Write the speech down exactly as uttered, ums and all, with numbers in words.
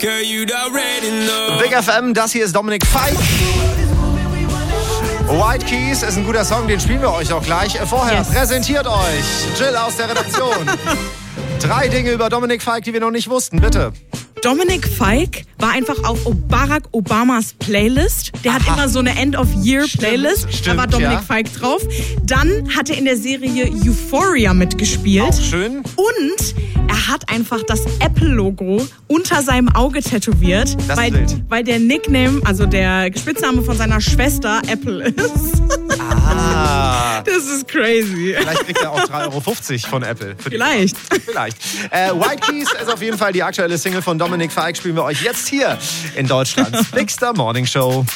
Girl, you already know. Big F M, das hier ist Dominic Fike. White Keys ist ein guter Song, den spielen wir euch auch gleich. Vorher yes. präsentiert euch Jill aus der Redaktion. Drei Dinge über Dominic Fike, die wir noch nicht wussten, bitte. Dominic Fike war einfach auf Barack Obamas Playlist. Der hat Aha. immer so eine End-of-Year-Playlist. Stimmt, da war Dominic ja. Fike drauf. Dann hat er in der Serie Euphoria mitgespielt. Auch schön. Und er hat einfach das Apple-Logo unter seinem Auge tätowiert, das weil, weil der Nickname, also der Spitzname von seiner Schwester Apple ist. Ah. Das ist crazy. Vielleicht kriegt er auch drei Euro fünfzig von Apple. Für Vielleicht. Vielleicht. Äh, White Keys ist auf jeden Fall die aktuelle Single von Dominic Fike. Spielen wir euch jetzt hier in Deutschlands Big Star Morning Show.